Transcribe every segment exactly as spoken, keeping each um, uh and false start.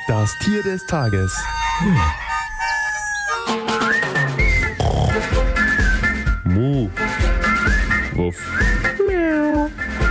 Das Tier des Tages. Mu. Wuff. Miau.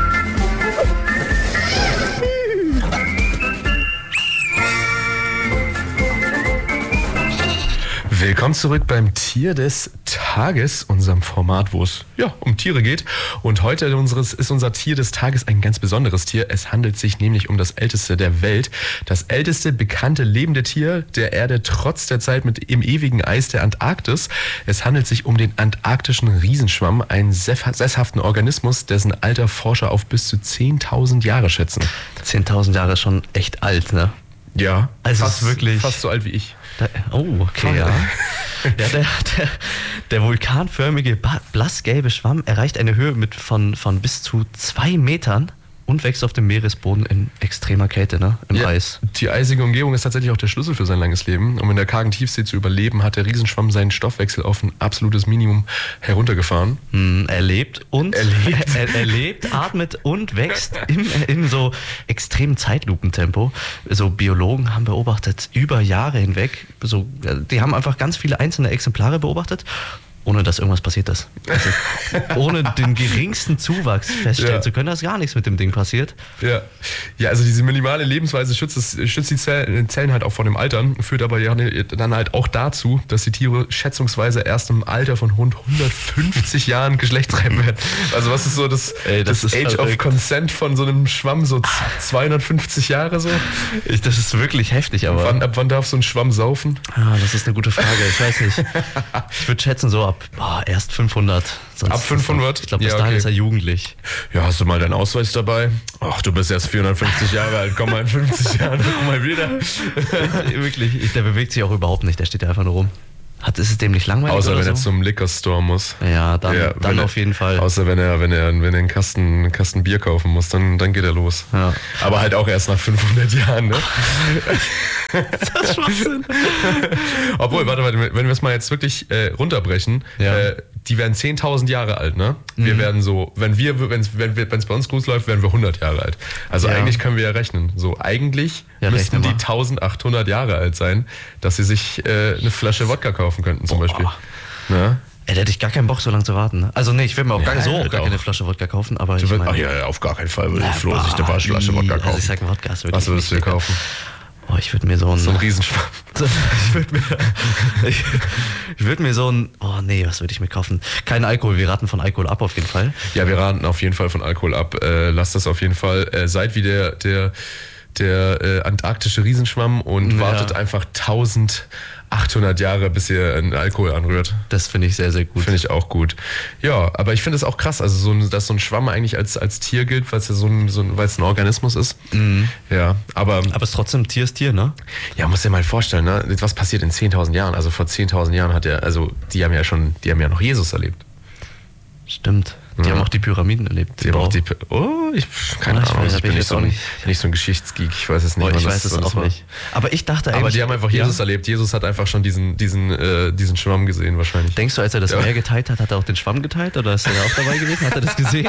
Willkommen zurück beim Tier des Tages, unserem Format, wo es ja, um Tiere geht. Und heute unseres, ist unser Tier des Tages ein ganz besonderes Tier. Es handelt sich nämlich um das älteste der Welt. Das älteste bekannte lebende Tier der Erde trotz der Zeit mit im ewigen Eis der Antarktis. Es handelt sich um den antarktischen Riesenschwamm, einen sesshaften Organismus, dessen Alter Forscher auf bis zu zehntausend Jahre schätzen. zehntausend Jahre ist schon echt alt, ne? Ja, also fast, wirklich fast so alt wie ich. Da, oh, okay, ja. ja der, der, der vulkanförmige, blassgelbe Schwamm erreicht eine Höhe mit von, von bis zu zwei Metern und wächst auf dem Meeresboden in extremer Kälte, ne? Im ja, Eis. Die eisige Umgebung ist tatsächlich auch der Schlüssel für sein langes Leben. Um in der kargen Tiefsee zu überleben, hat der Riesenschwamm seinen Stoffwechsel auf ein absolutes Minimum heruntergefahren. Hm, er lebt und er lebt, er, er lebt, atmet und wächst im, in so extremen Zeitlupentempo. So Biologen haben beobachtet über Jahre hinweg, so, die haben einfach ganz viele einzelne Exemplare beobachtet, ohne dass irgendwas passiert ist. Also, ohne den geringsten Zuwachs feststellen ja. zu können, dass gar nichts mit dem Ding passiert. Ja, ja, also diese minimale Lebensweise schützt, es, schützt die Zellen halt auch vor dem Altern, führt aber ja dann halt auch dazu, dass die Tiere schätzungsweise erst im Alter von rund hundertfünfzig Jahren geschlechtsreif werden. Also was ist so das, Ey, das, das Age verrückt. of Consent von so einem Schwamm, so zweihundertfünfzig Jahre so? Ich, das ist wirklich heftig, aber... Wann, ab wann darf so ein Schwamm saufen? Ah, das ist eine gute Frage, ich weiß nicht. Ich würde schätzen so ab Boah, erst fünfhundert. Sonst ab fünfhundert? Ich glaube, bis ja, dahin okay. ist er jugendlich. Ja, hast du mal deinen Ausweis dabei? Ach, du bist erst vierhundertfünfzig Jahre alt, komm mal in fünfzig Jahren, komm mal wieder. Wirklich, der bewegt sich auch überhaupt nicht, der steht einfach nur rum. Hat, ist es dem nicht langweilig? Außer oder wenn so? er zum Liquor Store muss. Ja, dann, ja, dann auf jeden Fall. Außer wenn er, wenn er, wenn er einen, Kasten, einen Kasten Bier kaufen muss, dann, dann geht er los. Ja. Aber halt auch erst nach fünfhundert Jahren, ne? Das ist Schwachsinn. Obwohl, warte, warte, wenn wir es mal jetzt wirklich äh, runterbrechen, ja. äh, die werden zehntausend Jahre alt, ne? Wir mhm. werden so, wenn wir, wenn es wenn wir, bei uns gut läuft, werden wir hundert Jahre alt. Also ja. eigentlich können wir ja rechnen. So, eigentlich ja, müssten die eintausendachthundert Jahre alt sein, dass sie sich äh, eine Flasche Wodka kaufen könnten, zum Boah. Beispiel. Ne? Ey, da hätte ich gar keinen Bock, so lange zu warten. Ne? Also nee, ich will mir auch ja, gar, so auch gar auch. keine Flasche Wodka kaufen, aber du ich willst, mein, ach ja, auf gar keinen Fall würde ich Flo sich eine Flasche Wodka kaufen. Also ich sag, Wodka ist wirklich Was würdest du dir kaufen? Oh, ich würde mir so einen... So einen Riesenschwamm. ich würde mir, ich, ich würd mir so ein... Oh nee, was würde ich mir kaufen? Kein Alkohol, wir raten von Alkohol ab auf jeden Fall. Ja, wir raten auf jeden Fall von Alkohol ab. Äh, lasst das auf jeden Fall. Äh, seid wie der, der, der äh, antarktische Riesenschwamm und ja. wartet einfach eintausendachthundert Jahre, bis ihr einen Alkohol anrührt. Das finde ich sehr, sehr gut. Finde ich auch gut. Ja, aber ich finde es auch krass, also so ein, dass so ein Schwamm eigentlich als, als Tier gilt, weil es ja so ein, so ein, weil es ein Organismus ist. Mhm. Ja, aber... Aber es ist trotzdem Tier ist Tier, ne? Ja, muss dir mal vorstellen, ne? Was passiert in zehntausend Jahren? Also vor zehntausend Jahren hat er, also die haben ja schon, die haben ja noch Jesus erlebt. Stimmt. Die ja. haben auch die Pyramiden erlebt. Die haben auch die, oh, ich, keine oh, Ahnung, ich, ich bin ich nicht so, ein, nicht. nicht so ein Geschichtsgeek, ich weiß es nicht. Oh, ich das, weiß es auch war. nicht. Aber ich dachte eigentlich... Aber die haben einfach Jesus ja. erlebt. Jesus hat einfach schon diesen, diesen, äh, diesen Schwamm gesehen wahrscheinlich. Denkst du, als er das ja. Meer geteilt hat, hat er auch den Schwamm geteilt? Oder ist er auch dabei gewesen? Hat er das gesehen?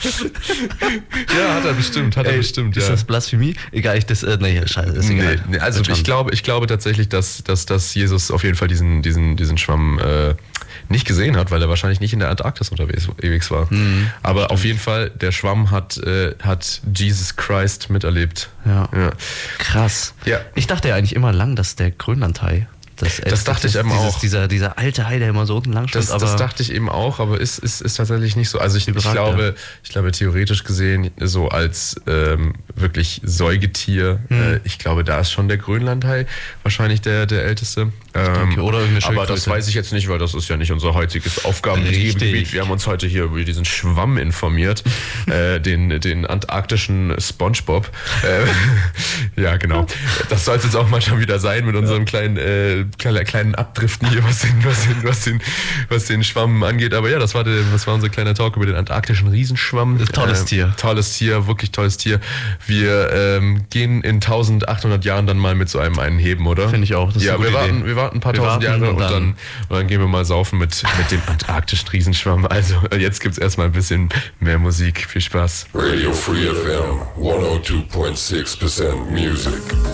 Ja, hat er bestimmt, hat Ey, er bestimmt, Ist ja. das Blasphemie? Egal, ich das... Äh, nee, scheiße, ist egal. Nee, nee, also ich glaube, ich glaube tatsächlich, dass, dass, dass Jesus auf jeden Fall diesen, diesen, diesen Schwamm äh, nicht gesehen hat, weil er wahrscheinlich nicht in der Antarktis unterwegs war. Mhm, Aber stimmt. auf jeden Fall, der Schwamm hat, äh, hat Jesus Christ miterlebt. Ja. ja. Krass. Ja. Ich dachte ja eigentlich immer lang, dass der Grönlandhai... Das, das dachte ich eben auch. Dieser, dieser alte Hai, der immer so unten lang steht. Das, das dachte ich eben auch, aber ist, ist, ist tatsächlich nicht so. Also ich, ich, glaube, ich glaube, theoretisch gesehen, so als ähm, wirklich Säugetier, hm. äh, ich glaube, da ist schon der Grönlandhai wahrscheinlich der, der älteste. Ähm, okay, oder irgendeine aber das weiß ich jetzt nicht, weil das ist ja nicht unser heutiges Aufgabengebiet. Wir haben uns heute hier über diesen Schwamm informiert, äh, den, den antarktischen SpongeBob. Äh, ja, genau. Das soll es jetzt auch mal schon wieder sein mit unserem kleinen äh, Kleine, kleinen Abdriften hier, was den, was, den, was, den, was den Schwamm angeht. Aber ja, das war, der, das war unser kleiner Talk über den antarktischen Riesenschwamm. Tolles äh, Tier. Tolles Tier, wirklich tolles Tier. Wir ähm, gehen in eintausendachthundert Jahren dann mal mit so einem einen heben, oder? Finde ich auch. Das ist ja, eine gute wir, warten, Idee. wir warten ein paar wir tausend warten Jahre und und dann, dann, und dann gehen wir mal saufen mit, mit dem antarktischen Riesenschwamm. Also jetzt gibt es erstmal ein bisschen mehr Musik. Viel Spaß. Radio Free F M one oh two point six percent Music.